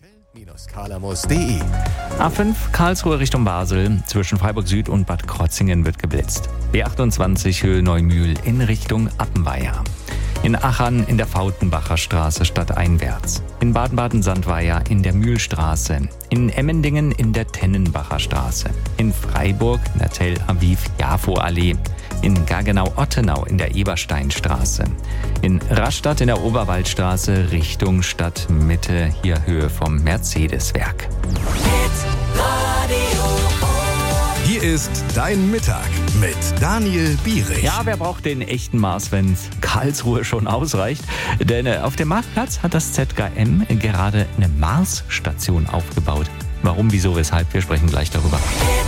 Kalamus.de. A5 Karlsruhe Richtung Basel. Zwischen Freiburg Süd und Bad Krotzingen wird geblitzt. B28 Höhe Neumühl in Richtung Appenweier. In Achern in der Fautenbacher Straße stadteinwärts. In Baden-Baden-Sandweier in der Mühlstraße. In Emmendingen in der Tennenbacher Straße. In Freiburg in der Tel Aviv-Jafo-Allee. In Gaggenau-Ottenau in der Ebersteinstraße. In Rastatt in der Oberwaldstraße Richtung Stadtmitte, hier Höhe vom Mercedeswerk. Hier ist dein Mittag mit Daniel Bierich. Ja, wer braucht den echten Mars, wenn Karlsruhe schon ausreicht? Denn auf dem Marktplatz hat das ZKM gerade eine Marsstation aufgebaut. Warum, wieso, weshalb? Wir sprechen gleich darüber.